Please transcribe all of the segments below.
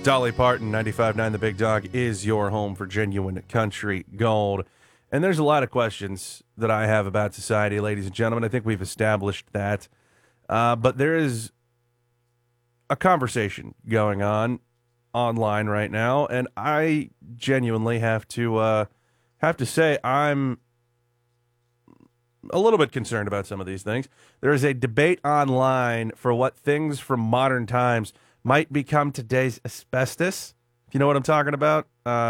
Dolly Parton, 95.9 The Big Dog is your home for genuine country gold. And there's a lot of questions that I have about society, ladies and gentlemen. I think we've established that. But there is a conversation going on online right now, and I genuinely have to say I'm a little bit concerned about some of these things. There is a debate online for what things from modern times might become today's asbestos. If you know what I'm talking about,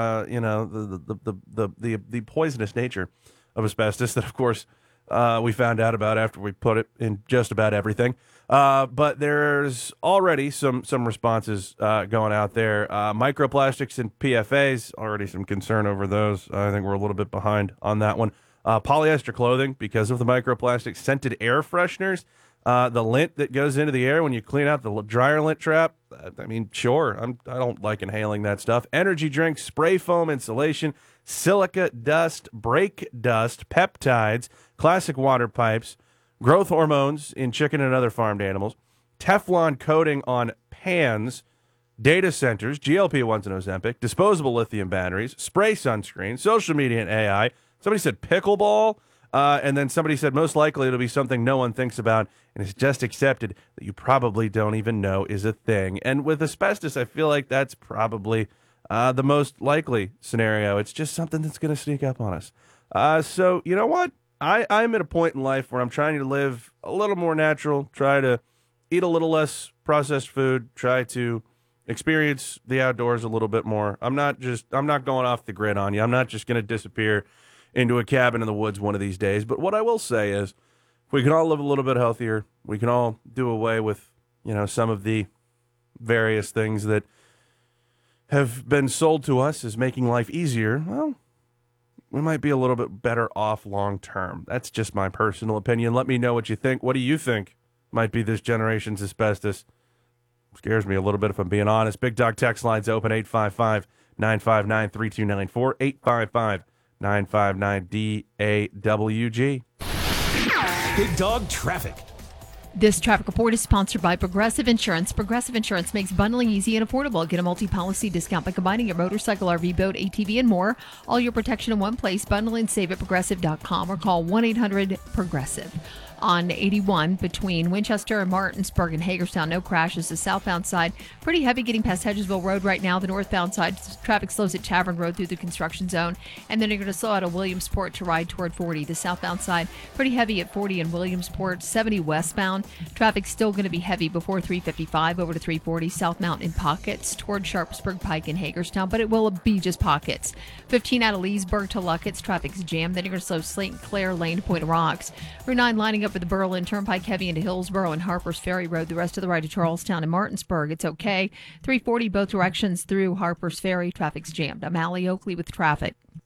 the poisonous nature of asbestos that, of course, we found out about after we put it in just about everything. But there's already some responses going out there. Microplastics and PFAs, already some concern over those. I think we're a little bit behind on that one. Polyester clothing because of the microplastics. Scented air fresheners. The lint that goes into the air when you clean out the dryer lint trap. I mean, sure, I don't like inhaling that stuff. Energy drinks, spray foam insulation, silica dust, brake dust, peptides, classic water pipes, growth hormones in chicken and other farmed animals, Teflon coating on pans, data centers, GLP-1s and Ozempic, disposable lithium batteries, spray sunscreen, social media and AI. Somebody said pickleball. And then somebody said most likely it'll be something no one thinks about and it's just accepted that you probably don't even know is a thing. And with asbestos, I feel like that's probably the most likely scenario. It's just something that's going to sneak up on us. So you know what? I'm at a point in life where I'm trying to live a little more natural, try to eat a little less processed food, try to experience the outdoors a little bit more. I'm not going off the grid on you. I'm not just going to disappear into a cabin in the woods one of these days. But what I will say is, if we can all live a little bit healthier, we can all do away with, some of the various things that have been sold to us as making life easier, well, we might be a little bit better off long term. That's just my personal opinion. Let me know what you think. What do you think might be this generation's asbestos? Scares me a little bit if I'm being honest. Big Dog text lines open, 855-959-3294, 855-959-DAWG. Big Dog Traffic. This traffic report is sponsored by Progressive Insurance. Progressive Insurance makes bundling easy and affordable. Get a multi-policy discount by combining your motorcycle, RV, boat, ATV, and more. All your protection in one place. Bundle and save at Progressive.com or call 1-800-PROGRESSIVE. On 81 between Winchester and Martinsburg and Hagerstown, no crashes. The southbound side, pretty heavy getting past Hedgesville Road right now. The northbound side, traffic slows at Tavern Road through the construction zone. And then you're going to slow out of Williamsport to ride toward 40. The southbound side, pretty heavy at 40 in Williamsport. 70 westbound, traffic still going to be heavy before 355 over to 340. South Mountain in pockets toward Sharpsburg Pike and Hagerstown, but it will be just pockets. 15 out of Leesburg to Luckett's, traffic's jammed. Then you're going to slow St. Clair Lane to Point of Rocks. Route 9 lining up with the Berlin Turnpike heavy into Hillsborough and Harper's Ferry Road. The rest of the ride to Charlestown and Martinsburg, it's okay. 340 both directions through Harper's Ferry. Traffic's jammed. I'm Allie Oakley with traffic.